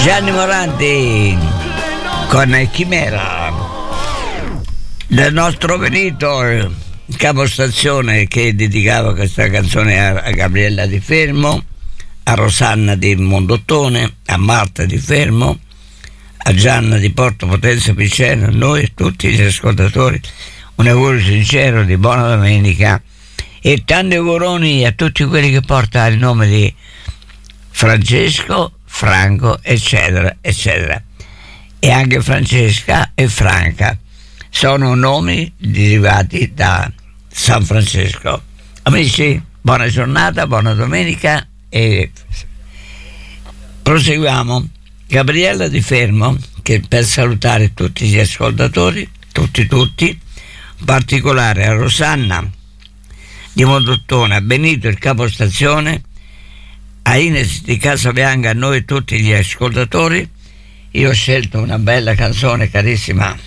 Gianni Morandi con Chimera, del nostro Benito, capostazione, che dedicava questa canzone a Gabriella Di Fermo, a Rosanna di Mondottone, a Marta Di Fermo, a Gianna di Porto Potenza Piceno, a noi e tutti gli ascoltatori un augurio sincero di buona domenica e tanti auguroni a tutti quelli che portano il nome di Francesco, Franco, eccetera eccetera, e anche Francesca e Franca sono nomi derivati da San Francesco. Amici, buona giornata, buona domenica e proseguiamo. Gabriella Di Fermo, che per salutare tutti gli ascoltatori, tutti, in particolare a Rosanna di Mondottone, a Benito il capostazione, a Ines di Casabianca, a noi e tutti gli ascoltatori. Io ho scelto una bella canzone, carissima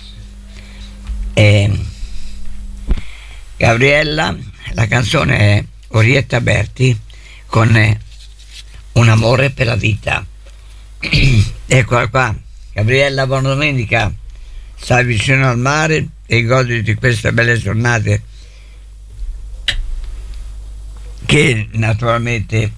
Gabriella, la canzone è Orietta Berti con Un amore per la vita. Eccola qua. Gabriella, buona domenica, stai vicino al mare e godi di queste belle giornate che naturalmente,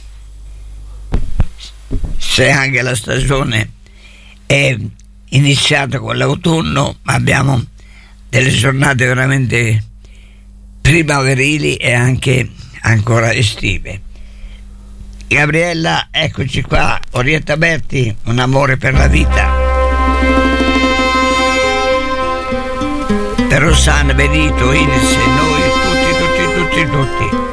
se anche la stagione è iniziata con l'autunno, ma abbiamo delle giornate veramente primaverili e anche ancora estive. Gabriella, eccoci qua, Orietta Berti, Un amore per la vita. Per Rosanna, Benito, Ines e noi, tutti.